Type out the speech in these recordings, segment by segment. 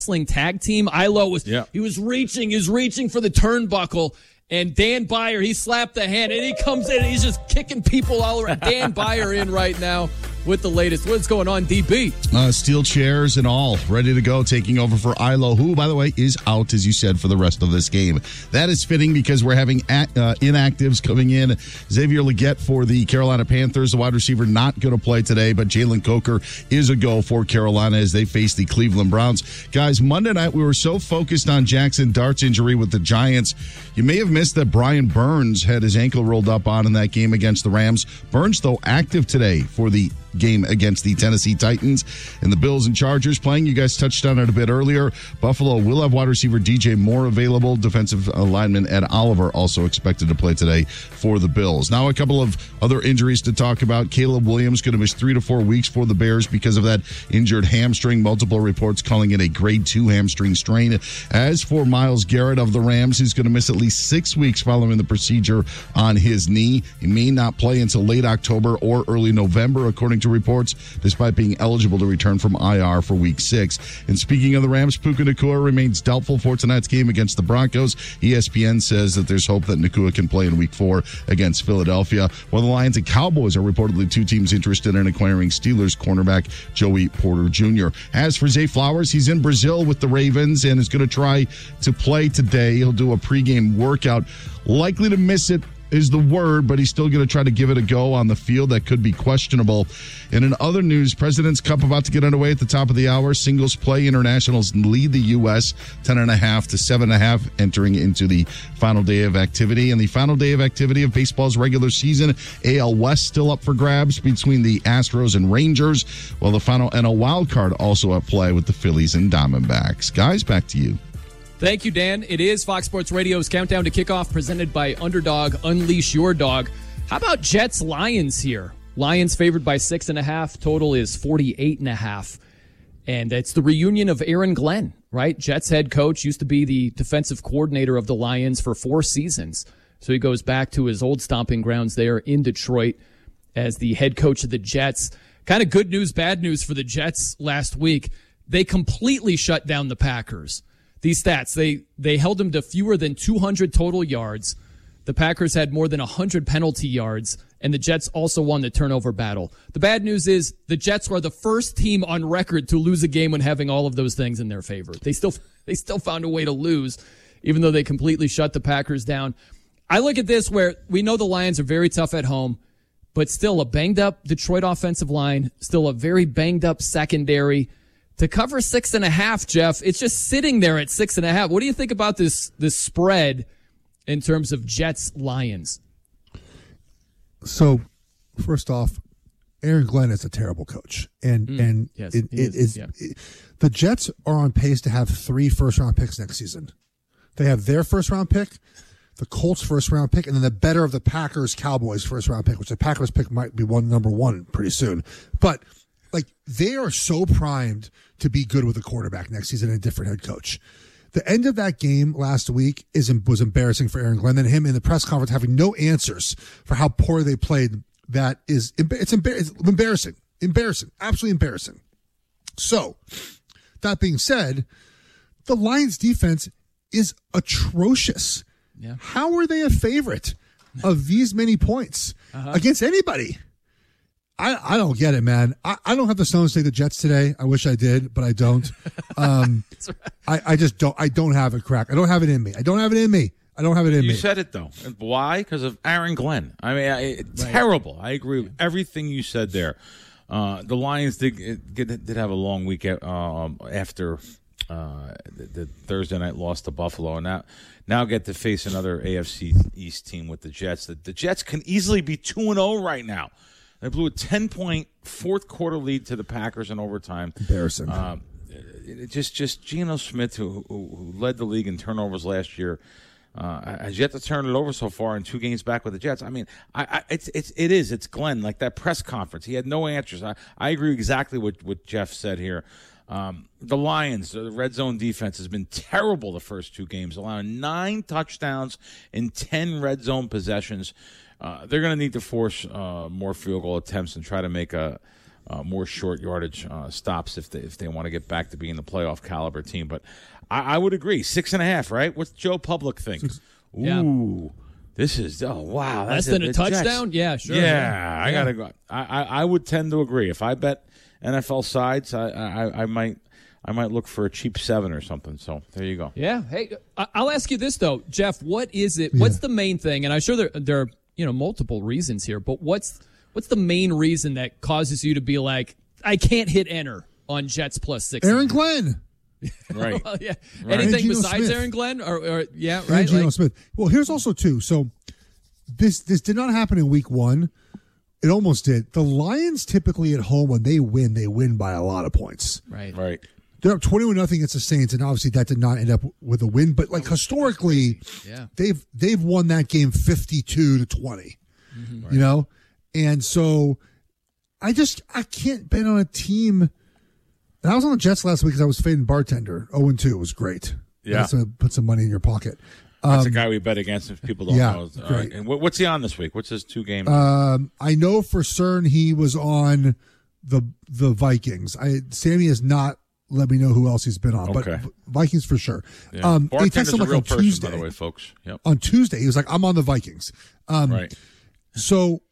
wrestling tag team. Ilo was he was reaching for the turnbuckle, and Dan Beyer, he slapped the hand, and he comes in and he's just kicking people all around. Dan Beyer in right now with the latest. What's going on, DB? Steel chairs and all, ready to go, taking over for Ilo, who, by the way, is out, as you said, for the rest of this game. That is fitting because we're having inactives coming in. Xavier Legette for the Carolina Panthers, the wide receiver, not going to play today, but Jalen Coker is a go for Carolina as they face the Cleveland Browns. Guys, Monday night we were so focused on Jackson Dart's injury with the Giants. You may have missed that Brian Burns had his ankle rolled up on in that game against the Rams. Burns, though, active today for the game against the Tennessee Titans. And the Bills and Chargers playing. You guys touched on it a bit earlier. Buffalo will have wide receiver DJ Moore available. Defensive lineman Ed Oliver also expected to play today for the Bills. Now a couple of other injuries to talk about. Caleb Williams going to miss 3 to 4 weeks for the Bears because of that injured hamstring. Multiple reports calling it a grade 2 hamstring strain. As for Myles Garrett of the Rams, he's going to miss at least 6 weeks following the procedure on his knee. He may not play until late October or early November, according to reports, despite being eligible to return from IR for Week 6. And speaking of the Rams, Puka Nacua remains doubtful for tonight's game against the Broncos. ESPN says that there's hope that Nacua can play in Week 4 against Philadelphia. While the Lions and Cowboys are reportedly two teams interested in acquiring Steelers cornerback Joey Porter Jr. As for Zay Flowers, he's in Brazil with the Ravens and is going to try to play today. He'll do a pregame workout. Likely to miss it is the word, but he's still going to try to give it a go on the field. That could be questionable. And in other news, President's Cup about to get underway at the top of the hour. Singles play internationals lead the U.S. 10.5 to 7.5 entering into the final day of activity. And the final day of activity of baseball's regular season, AL West still up for grabs between the Astros and Rangers, while the final NL wild card also at play with the Phillies and Diamondbacks. Guys, back to you. Thank you, Dan. It is Fox Sports Radio's Countdown to Kickoff presented by Underdog. Unleash your dog. How about Jets-Lions here? Lions favored by 6.5. Total is 48.5. And it's the reunion of Aaron Glenn, right? Jets head coach, used to be the defensive coordinator of the Lions for 4 seasons. So he goes back to his old stomping grounds there in Detroit as the head coach of the Jets. Kind of good news, bad news for the Jets last week. They completely shut down the Packers. These stats, they held them to fewer than 200 total yards. The Packers had more than 100 penalty yards, and the Jets also won the turnover battle. The bad news is the Jets were the first team on record to lose a game when having all of those things in their favor. They still found a way to lose, even though they completely shut the Packers down. I look at this where we know the Lions are very tough at home, but still a banged-up Detroit offensive line, still a very banged-up secondary. To cover 6.5, Jeff, it's just sitting there at 6.5. What do you think about this spread in terms of Jets-Lions? So, first off, Aaron Glenn is a terrible coach, and yes, the Jets are on pace to have 3 first-round picks next season. They have their first-round pick, the Colts' first-round pick, and then the better of the Packers, Cowboys' first-round pick, which the Packers pick might be number 1 pretty soon, but. Like, they are so primed to be good with a quarterback next season and a different head coach. The end of that game last week was embarrassing for Aaron Glenn, and him in the press conference having no answers for how poor they played. It's embarrassing, absolutely embarrassing. So, that being said, the Lions defense is atrocious. Yeah. How are they a favorite of these many points against anybody? I don't get it, man. I don't have the stones to take the Jets today. I wish I did, but I don't. I just don't. I don't have it, crack. I don't have it in me. I don't have it in me. You said it, though. Why? Because of Aaron Glenn. I mean, terrible. I agree with everything you said there. The Lions did have a long week after the Thursday night loss to Buffalo, and now get to face another AFC East team with the Jets. The Jets can easily be 2-0 right now. They blew a 10-point fourth-quarter lead to the Packers in overtime. Embarrassing. Just Geno Smith, who led the league in turnovers last year, has yet to turn it over so far in 2 games back with the Jets. I mean, it's Glenn, like that press conference. He had no answers. I agree exactly what Jeff said here. The Lions, the red zone defense has been terrible the first 2 games, allowing 9 touchdowns in 10 red zone possessions. They're going to need to force more field goal attempts and try to make a more short yardage stops if they want to get back to being the playoff caliber team. But I would agree, 6.5, right? What's Joe Public think? Ooh, this is wow, less than a touchdown. Jets. Yeah, sure. Yeah, I gotta go. I would tend to agree. If I bet NFL sides, I might look for a cheap 7 or something. So there you go. Yeah. Hey, I'll ask you this though, Jeff. What is it? What's the main thing? And I'm sure there are multiple reasons here, but what's the main reason that causes you to be like, I can't hit enter on Jets plus 6? Aaron Glenn. Right. Well, yeah. Right. Anything Geno besides Smith. Aaron Glenn? Or yeah, And right. Geno Smith. Well, here's also too. So this did not happen in week 1. It almost did. The Lions typically at home, when they win by a lot of points. Right. They're up 21-0 against the Saints, and obviously that did not end up with a win. But like historically, they've won that game 52-20. Mm-hmm. You know, and so I can't bet on a team. And I was on the Jets last week because I was fading Bartender. 0-2. It was great. Yeah, so put some money in your pocket. That's a guy we bet against if people don't know. Great. And what's he on this week? What's his 2 games? I know for certain he was on the Vikings. Sammy has not let me know who else he's been on, but Vikings for sure. Yeah. He texted him like a real on person, Tuesday. by the way, folks. Yep. On Tuesday, he was like, "I'm on the Vikings." Right. So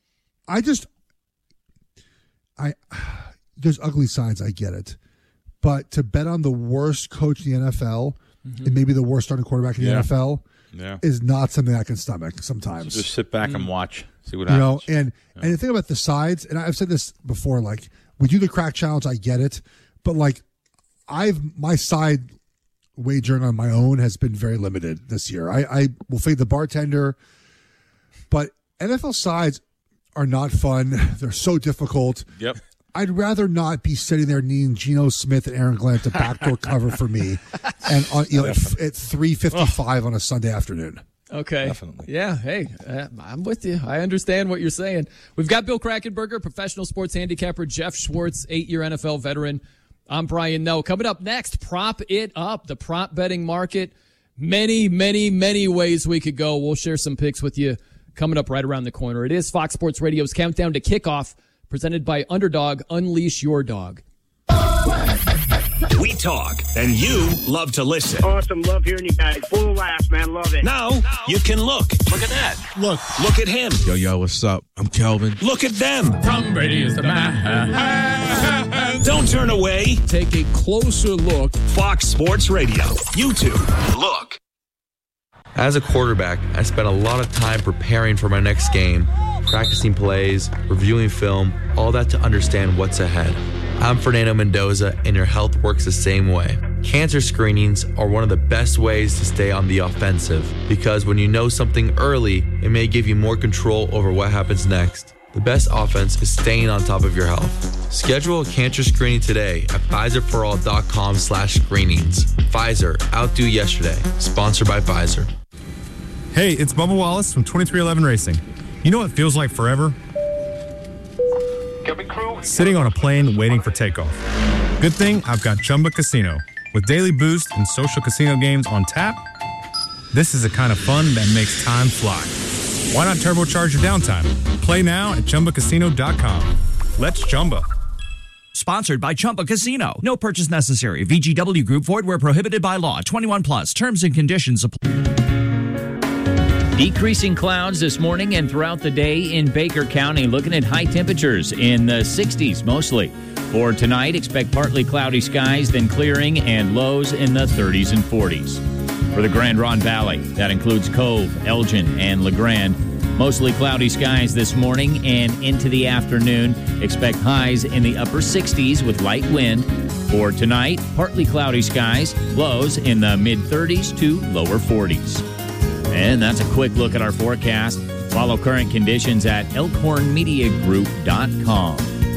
there's ugly sides. I get it, but to bet on the worst coach in the NFL and maybe the worst starting quarterback in the NFL is not something I can stomach sometimes. So just sit back and watch, see what happens. And the thing about the sides, and I've said this before, like we do the crack challenge, I get it, but like my side wagering on my own has been very limited this year. I will fade the Bartender, but NFL sides are not fun. They're so difficult. Yep. I'd rather not be sitting there needing Geno Smith and Aaron Glenn to backdoor cover for me, and at 3:55 on a Sunday afternoon. Okay. Definitely. Yeah. Hey, I'm with you. I understand what you're saying. We've got Bill Krackomberger, professional sports handicapper, Jeff Schwartz, 8-year NFL veteran. I'm Brian Noe. Coming up next, Prop It Up, the prop betting market. Many, many, many ways we could go. We'll share some picks with you coming up right around the corner. It is Fox Sports Radio's Countdown to Kickoff, presented by Underdog. Unleash your dog. We talk, and you love to listen. Awesome. Love hearing you guys. Full of laughs, man. Love it. Now you can look. Look at that. Look at him. Yo, what's up? I'm Kelvin. Look at them. Tom Brady is the man. Don't turn away. Take a closer look. Fox Sports Radio. YouTube. Look. As a quarterback, I spent a lot of time preparing for my next game, practicing plays, reviewing film, all that to understand what's ahead. I'm Fernando Mendoza, and your health works the same way. Cancer screenings are one of the best ways to stay on the offensive, because when you know something early, it may give you more control over what happens next. The best offense is staying on top of your health. Schedule a cancer screening today at PfizerForAll.com/screenings. Pfizer, outdo yesterday. Sponsored by Pfizer. Hey, it's Bubba Wallace from 2311 Racing. You know what feels like forever? Sitting on a plane waiting for takeoff. Good thing I've got Chumba Casino. With daily boost and social casino games on tap, this is the kind of fun that makes time fly. Why not turbocharge your downtime? Play now at ChumbaCasino.com. Let's Chumba. Sponsored by Chumba Casino. No purchase necessary. VGW Group. Void where prohibited by law. 21 plus. Terms and conditions apply. Decreasing clouds this morning and throughout the day in Baker County. Looking at high temperatures in the 60s mostly. For tonight, expect partly cloudy skies, then clearing, and lows in the 30s and 40s. For the Grand Ronde Valley, that includes Cove, Elgin, and LeGrand. Mostly cloudy skies this morning and into the afternoon. Expect highs in the upper 60s with light wind. For tonight, partly cloudy skies, lows in the mid-30s to lower 40s. And that's a quick look at our forecast. Follow current conditions at elkhornmediagroup.com.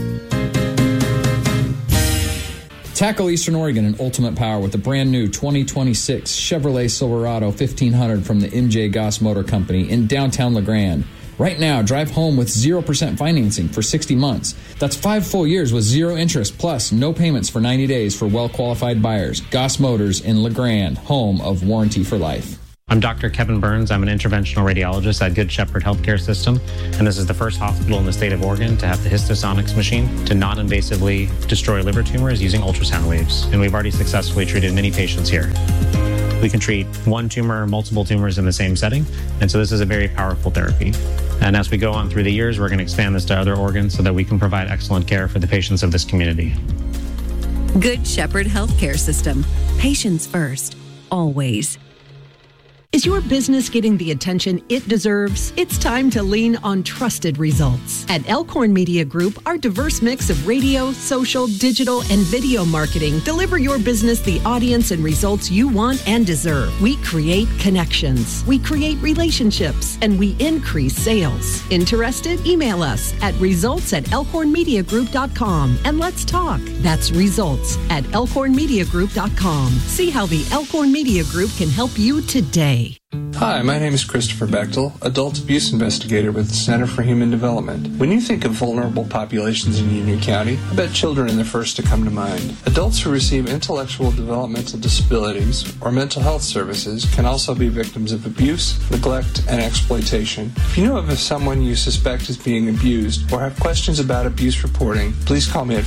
Tackle Eastern Oregon in ultimate power with the brand new 2026 Chevrolet Silverado 1500 from the MJ Goss Motor Company in downtown LeGrand. Right now, drive home with 0% financing for 60 months. That's 5 full years with 0 interest plus no payments for 90 days for well-qualified buyers. Goss Motors in LeGrand, home of warranty for life. I'm Dr. Kevin Burns. I'm an interventional radiologist at Good Shepherd Healthcare System, and this is the first hospital in the state of Oregon to have the Histosonics machine to non-invasively destroy liver tumors using ultrasound waves, and we've already successfully treated many patients here. We can treat one tumor, multiple tumors in the same setting, and so this is a very powerful therapy. And as we go on through the years, we're going to expand this to other organs so that we can provide excellent care for the patients of this community. Good Shepherd Healthcare System. Patients first, always. Is your business getting the attention it deserves? It's time to lean on trusted results. At Elkhorn Media Group, our diverse mix of radio, social, digital, and video marketing deliver your business the audience and results you want and deserve. We create connections, we create relationships, and we increase sales. Interested? Email us at results@elkhornmediagroup.com and let's talk. That's results@elkhornmediagroup.com. See how the Elkhorn Media Group can help you today. Hi, my name is Christopher Bechtel, adult abuse investigator with the Center for Human Development. When you think of vulnerable populations in Union County, I bet children are the first to come to mind. Adults who receive intellectual developmental disabilities or mental health services can also be victims of abuse, neglect, and exploitation. If you know of someone you suspect is being abused or have questions about abuse reporting, please call me at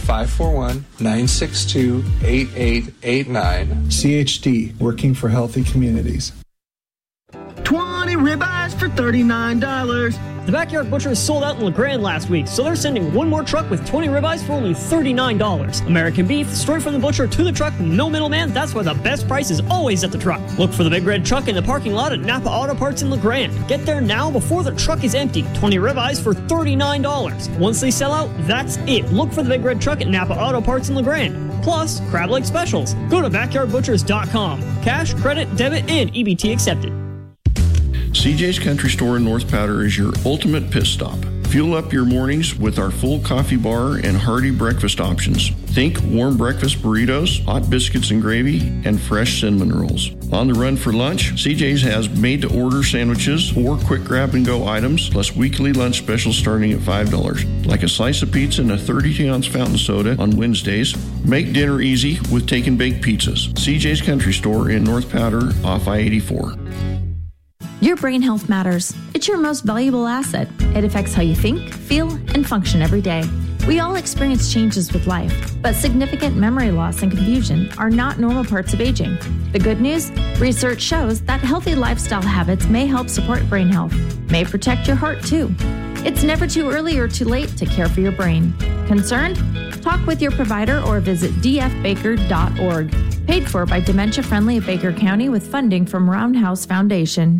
541-962-8889. CHD, Working for Healthy Communities. 20 ribeyes for $39. The Backyard Butcher sold out in LeGrand last week, so they're sending one more truck with 20 ribeyes for only $39. American beef, straight from the butcher to the truck, no middleman. That's why the best price is always at the truck. Look for the Big Red Truck in the parking lot at Napa Auto Parts in LeGrand. Get there now before the truck is empty. 20 ribeyes for $39. Once they sell out, that's it. Look for the Big Red Truck at Napa Auto Parts in LeGrand. Plus, crab leg specials. Go to backyardbutchers.com. Cash, credit, debit, and EBT accepted. CJ's Country Store in North Powder is your ultimate pit stop. Fuel up your mornings with our full coffee bar and hearty breakfast options. Think warm breakfast burritos, hot biscuits and gravy, and fresh cinnamon rolls. On the run for lunch, CJ's has made-to-order sandwiches or quick grab-and-go items, plus weekly lunch specials starting at $5, like a slice of pizza and a 32-ounce fountain soda on Wednesdays. Make dinner easy with take-and-bake pizzas. CJ's Country Store in North Powder off I-84. Your brain health matters. It's your most valuable asset. It affects how you think, feel, and function every day. We all experience changes with life, but significant memory loss and confusion are not normal parts of aging. The good news? Research shows that healthy lifestyle habits may help support brain health, may protect your heart too. It's never too early or too late to care for your brain. Concerned? Talk with your provider or visit dfbaker.org. Paid for by Dementia Friendly of Baker County with funding from Roundhouse Foundation.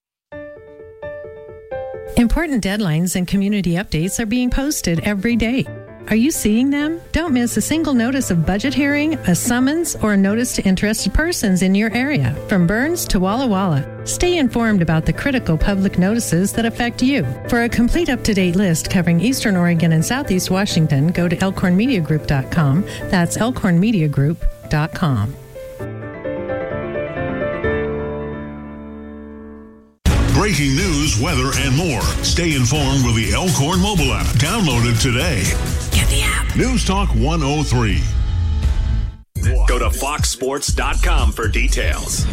Important deadlines and community updates are being posted every day. Are you seeing them? Don't miss a single notice of budget hearing, a summons, or a notice to interested persons in your area, from Burns to Walla Walla. Stay informed about the critical public notices that affect you. For a complete up-to-date list covering Eastern Oregon and Southeast Washington, go to elkhornmediagroup.com. That's elkhornmediagroup.com. Breaking news, weather, and more. Stay informed with the Elkhorn mobile app. Download it today. Get the app. News Talk 103. Go to foxsports.com for details.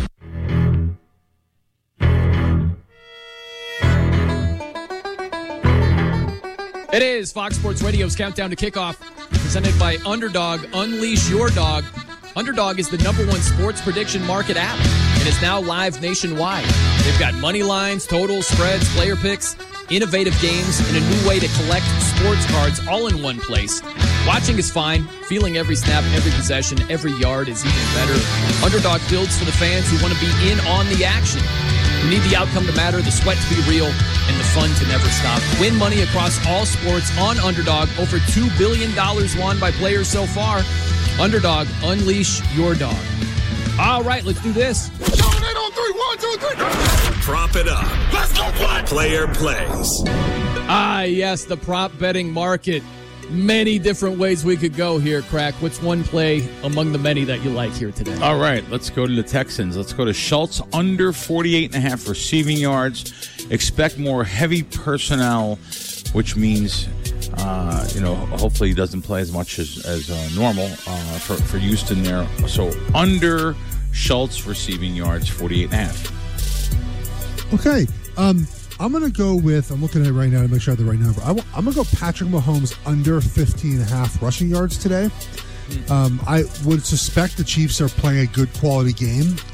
It is Fox Sports Radio's Countdown to Kickoff, presented by Underdog. Unleash your dog. Underdog is the #1 sports prediction market app and is now live nationwide. They've got money lines, totals, spreads, player picks, innovative games, and a new way to collect sports cards all in one place. Watching is fine. Feeling every snap, every possession, every yard is even better. Underdog builds for the fans who want to be in on the action. You need the outcome to matter, the sweat to be real, and the fun to never stop. Win money across all sports on Underdog. Over $2 billion won by players so far. Underdog, unleash your dog. All right, let's do this. Prop it up. Let's go play. Player plays. Ah, yes, the prop betting market. Many different ways we could go here, Crack. What's one play among the many that you like here today? All right, let's go to the Texans. Let's go to Schultz under 48.5 receiving yards. Expect more heavy personnel, which means, hopefully he doesn't play as much as normal for Houston there. So under Schultz receiving yards, 48.5. Okay. I'm going to go with, I'm looking at it right now to make sure I have the right number. I'm going to go Patrick Mahomes under 15.5 rushing yards today. I would suspect the Chiefs are playing a good quality game.